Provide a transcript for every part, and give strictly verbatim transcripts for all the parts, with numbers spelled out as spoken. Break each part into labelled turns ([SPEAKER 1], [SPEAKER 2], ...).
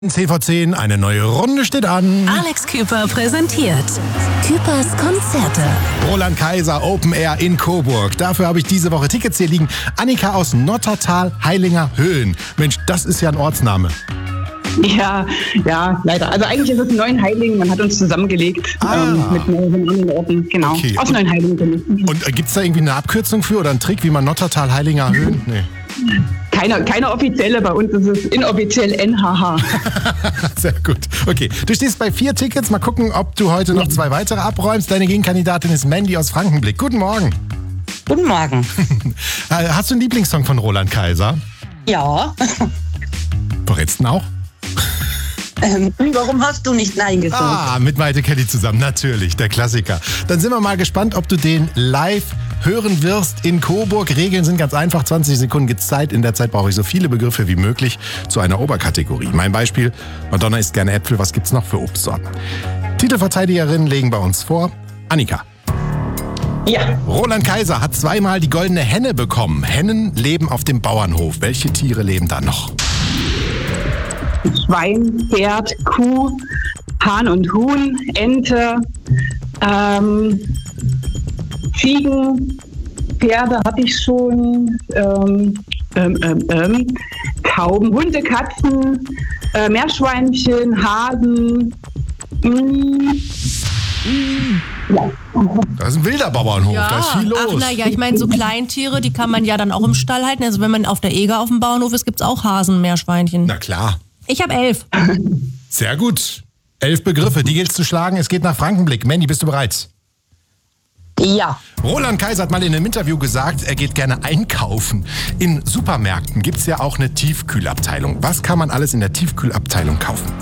[SPEAKER 1] T V zehn, eine neue Runde steht an.
[SPEAKER 2] Alex Küper präsentiert Küpers Konzerte.
[SPEAKER 1] Roland Kaiser Open Air in Coburg. Dafür habe ich diese Woche Tickets hier liegen. Annika aus Nottertal, Heilinger Höhen. Mensch, das ist ja ein Ortsname.
[SPEAKER 3] Ja, ja, leider. Also eigentlich ist es Neuenheiligen. Man hat uns zusammengelegt
[SPEAKER 1] Ah.
[SPEAKER 3] ähm, mit mehreren anderen Orten. Genau,
[SPEAKER 1] Okay.
[SPEAKER 3] aus Neuenheiligen.
[SPEAKER 1] Und äh, gibt es da irgendwie eine Abkürzung für oder einen Trick, wie man Nottertal, Heilinger Höhen? Nee.
[SPEAKER 3] Keine, keine offizielle, bei uns ist es inoffiziell N H H.
[SPEAKER 1] Sehr gut. Okay, du stehst bei vier Tickets. Mal gucken, ob du heute noch zwei weitere abräumst. Deine Gegenkandidatin ist Mandy aus Frankenblick. Guten Morgen.
[SPEAKER 4] Guten Morgen.
[SPEAKER 1] Hast du einen Lieblingssong von Roland Kaiser?
[SPEAKER 4] Ja.
[SPEAKER 1] Verrätst du ihn auch?
[SPEAKER 4] Ähm, warum hast du nicht Nein gesagt?
[SPEAKER 1] Ah, mit Maite Kelly zusammen, natürlich, der Klassiker. Dann sind wir mal gespannt, ob du den live hören wirst in Coburg. Regeln sind ganz einfach, zwanzig Sekunden gibt's Zeit. In der Zeit brauche ich so viele Begriffe wie möglich zu einer Oberkategorie. Mein Beispiel, Madonna isst gerne Äpfel, was gibt's noch für Obstsorten? Titelverteidigerinnen legen bei uns vor. Annika.
[SPEAKER 3] Ja,
[SPEAKER 1] Roland Kaiser hat zweimal die goldene Henne bekommen. Hennen leben auf dem Bauernhof. Welche Tiere leben da noch?
[SPEAKER 3] Schwein, Pferd, Kuh, Hahn und Huhn, Ente, ähm, Ziegen, Pferde hatte ich schon, ähm, ähm, ähm, ähm, Tauben, Hunde, Katzen, äh, Meerschweinchen, Hasen. Mm. Ja.
[SPEAKER 1] Das ist ein wilder Bauernhof, da ist viel los.
[SPEAKER 5] Ach naja, ich meine, so Kleintiere, die kann man ja dann auch im Stall halten. Also wenn man auf der Eger auf dem Bauernhof ist, gibt's auch Hasen, Meerschweinchen.
[SPEAKER 1] Na klar.
[SPEAKER 5] Ich habe elf.
[SPEAKER 1] Sehr gut. Elf Begriffe, die gilt's zu schlagen. Es geht nach Frankenblick. Mandy, bist du bereit?
[SPEAKER 4] Ja.
[SPEAKER 1] Roland Kaiser hat mal in einem Interview gesagt, er geht gerne einkaufen. In Supermärkten gibt's ja auch eine Tiefkühlabteilung. Was kann man alles in der Tiefkühlabteilung kaufen?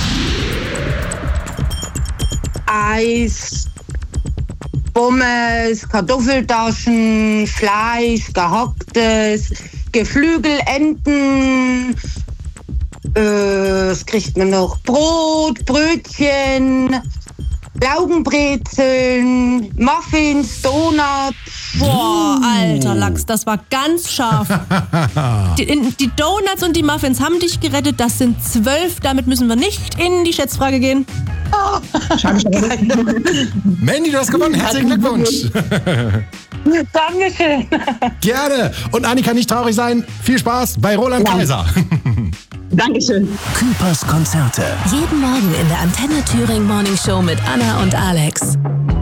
[SPEAKER 4] Eis, Pommes, Kartoffeltaschen, Fleisch, gehacktes, Geflügelenten. Äh, was kriegt man noch? Brot, Brötchen, Laugenbrezeln, Muffins, Donuts.
[SPEAKER 5] Boah, alter Lachs, das war ganz scharf. Die, in, die Donuts und die Muffins haben dich gerettet. Das sind zwölf. Damit müssen wir nicht in die Schätzfrage gehen.
[SPEAKER 1] Mandy, du hast gewonnen. Herzlichen Glückwunsch.
[SPEAKER 4] Dankeschön.
[SPEAKER 1] Gerne. Und Annika, nicht traurig sein. Viel Spaß bei Roland Kaiser.
[SPEAKER 3] Dankeschön.
[SPEAKER 2] Küpers Konzerte. Jeden Morgen in der Antenne Thüringen Morning Show mit Anna und Alex.